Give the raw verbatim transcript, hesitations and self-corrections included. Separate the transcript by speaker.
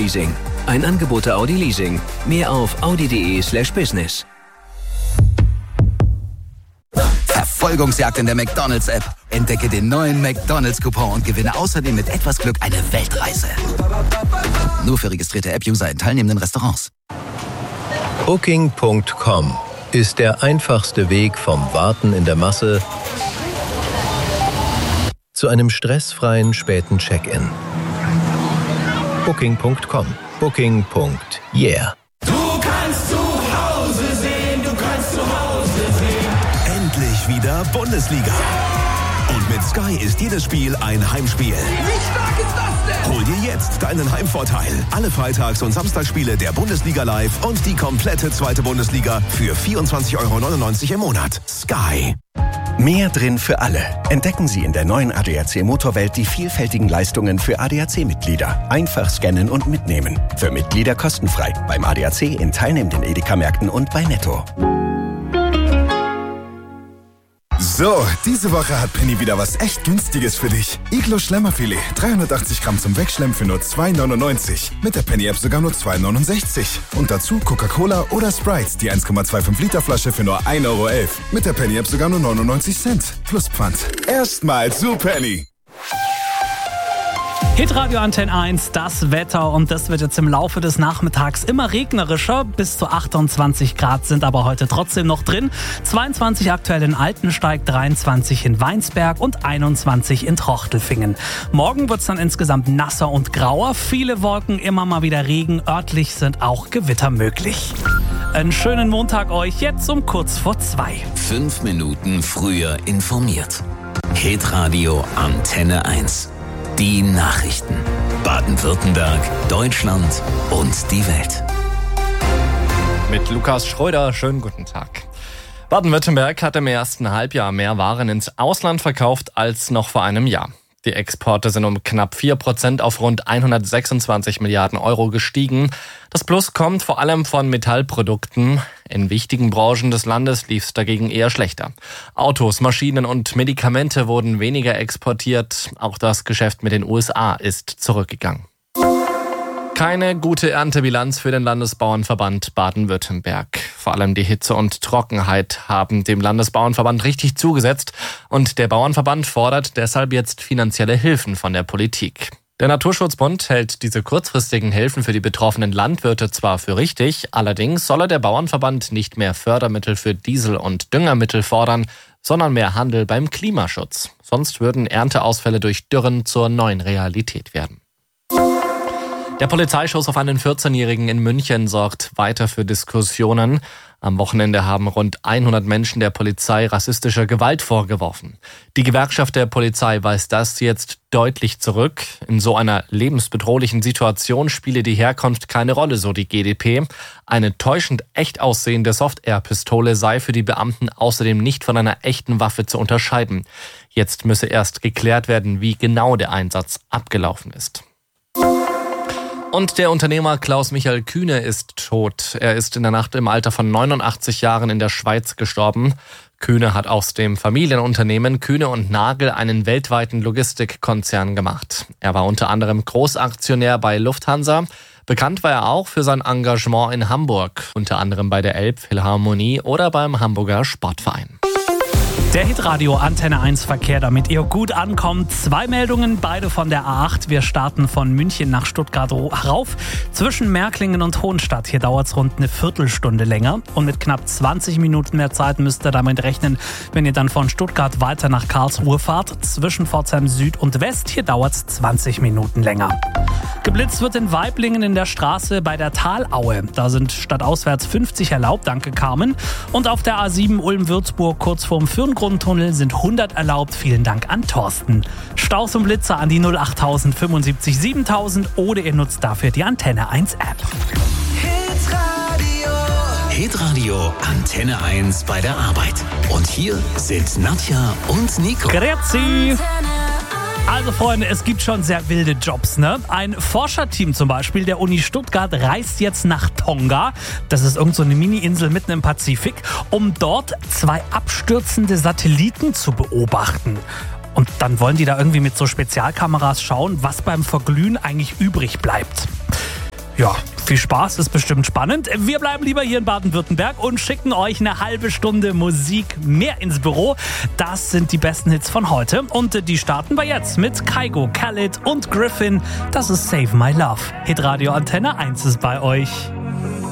Speaker 1: Leasing. Ein Angebot der Audi Leasing. Mehr auf audi punkt de slash business.
Speaker 2: Verfolgungsjagd in der McDonald's-App. Entdecke den neuen McDonald's-Coupon und gewinne außerdem mit etwas Glück eine Weltreise. Nur für registrierte App-User in teilnehmenden Restaurants.
Speaker 3: Booking Punkt com ist der einfachste Weg vom Warten in der Masse zu einem stressfreien späten Check-in. Booking Punkt com. Booking. Yeah.
Speaker 4: Du kannst zu Hause sehen, du kannst zu Hause sehen.
Speaker 5: Endlich wieder Bundesliga. Und mit Sky ist jedes Spiel ein Heimspiel.
Speaker 4: Wie stark ist das denn?
Speaker 5: Hol dir jetzt deinen Heimvorteil. Alle Freitags- und Samstagsspiele der Bundesliga live und die komplette zweite Bundesliga für vierundzwanzig Euro neunundneunzig im Monat. Sky.
Speaker 6: Mehr drin für alle. Entdecken Sie in der neuen A D A C Motorwelt die vielfältigen Leistungen für A D A C-Mitglieder. Einfach scannen und mitnehmen. Für Mitglieder kostenfrei. Beim A D A C in teilnehmenden Edeka-Märkten und bei Netto.
Speaker 7: So, diese Woche hat Penny wieder was echt Günstiges für dich. Iglo Schlemmerfilet, dreihundertachtzig Gramm zum Wegschlemmen für nur zwei neunundneunzig. Mit der Penny-App sogar nur zwei neunundsechzig. Und dazu Coca-Cola oder Sprite, die eins Komma fünfundzwanzig Liter Flasche für nur ein Euro elf. Mit der Penny-App sogar nur neunundneunzig Cent. Plus Pfand. Erstmal zu Penny.
Speaker 8: Hitradio Antenne eins, das Wetter, und das wird jetzt im Laufe des Nachmittags immer regnerischer. Bis zu achtundzwanzig Grad sind aber heute trotzdem noch drin. zweiundzwanzig aktuell in Altensteig, dreiundzwanzig in Weinsberg und einundzwanzig in Trochtelfingen. Morgen wird es dann insgesamt nasser und grauer. Viele Wolken, immer mal wieder Regen. Örtlich sind auch Gewitter möglich. Einen schönen Montag euch, jetzt um kurz vor zwei.
Speaker 1: Fünf Minuten früher informiert. Hitradio Antenne eins. Die Nachrichten. Baden-Württemberg, Deutschland und die Welt.
Speaker 9: Mit Lukas Schröder, schönen guten Tag. Baden-Württemberg hat im ersten Halbjahr mehr Waren ins Ausland verkauft als noch vor einem Jahr. Die Exporte sind um knapp vier Prozent auf rund hundertsechsundzwanzig Milliarden Euro gestiegen. Das Plus kommt vor allem von Metallprodukten. In wichtigen Branchen des Landes lief es dagegen eher schlechter. Autos, Maschinen und Medikamente wurden weniger exportiert. Auch das Geschäft mit den U S A ist zurückgegangen. Keine gute Erntebilanz für den Landesbauernverband Baden-Württemberg. Vor allem die Hitze und Trockenheit haben dem Landesbauernverband richtig zugesetzt und der Bauernverband fordert deshalb jetzt finanzielle Hilfen von der Politik. Der Naturschutzbund hält diese kurzfristigen Hilfen für die betroffenen Landwirte zwar für richtig, allerdings solle der Bauernverband nicht mehr Fördermittel für Diesel- und Düngermittel fordern, sondern mehr Handel beim Klimaschutz. Sonst würden Ernteausfälle durch Dürren zur neuen Realität werden. Der Polizeischuss auf einen vierzehnjährigen in München sorgt weiter für Diskussionen. Am Wochenende haben rund hundert Menschen der Polizei rassistische Gewalt vorgeworfen. Die Gewerkschaft der Polizei weist das jetzt deutlich zurück. In so einer lebensbedrohlichen Situation spiele die Herkunft keine Rolle, so die G d P. Eine täuschend echt aussehende Soft-Air-Pistole sei für die Beamten außerdem nicht von einer echten Waffe zu unterscheiden. Jetzt müsse erst geklärt werden, wie genau der Einsatz abgelaufen ist. Und der Unternehmer Klaus-Michael Kühne ist tot. Er ist in der Nacht im Alter von neunundachtzig Jahren in der Schweiz gestorben. Kühne hat aus dem Familienunternehmen Kühne und Nagel einen weltweiten Logistikkonzern gemacht. Er war unter anderem Großaktionär bei Lufthansa. Bekannt war er auch für sein Engagement in Hamburg, unter anderem bei der Elbphilharmonie oder beim Hamburger Sportverein.
Speaker 8: Der Hitradio Antenne eins Verkehr, damit ihr gut ankommt. Zwei Meldungen, beide von der A acht. Wir starten von München nach Stuttgart rauf. Zwischen Märklingen und Hohenstadt. Hier dauert es rund eine Viertelstunde länger. Und mit knapp zwanzig Minuten mehr Zeit müsst ihr damit rechnen, wenn ihr dann von Stuttgart weiter nach Karlsruhe fahrt. Zwischen Pforzheim Süd und West. Hier dauert es zwanzig Minuten länger. Geblitzt wird in Waiblingen in der Straße bei der Talaue. Da sind stadtauswärts fünfzig erlaubt, danke Carmen. Und auf der A sieben Ulm-Würzburg kurz vorm Fürngrundtunnel sind hundert erlaubt, vielen Dank an Thorsten. Staus und Blitzer an die null acht null fünfundsiebzig siebentausend oder ihr nutzt dafür die Antenne eins App.
Speaker 1: Hitradio. Hitradio Antenne eins bei der Arbeit. Und hier sind Nadja und Nico.
Speaker 8: Grüezi. Also Freunde, es gibt schon sehr wilde Jobs, ne? Ein Forscherteam zum Beispiel der Uni Stuttgart reist jetzt nach Tonga. Das ist irgend so eine Mini-Insel mitten im Pazifik, um dort zwei abstürzende Satelliten zu beobachten. Und dann wollen die da irgendwie mit so Spezialkameras schauen, was beim Verglühen eigentlich übrig bleibt. Ja, viel Spaß, ist bestimmt spannend. Wir bleiben lieber hier in Baden-Württemberg und schicken euch eine halbe Stunde Musik mehr ins Büro. Das sind die besten Hits von heute und die starten wir jetzt mit Kygo, Khalid und Griffin. Das ist Save My Love. Hitradio Antenne eins ist bei euch.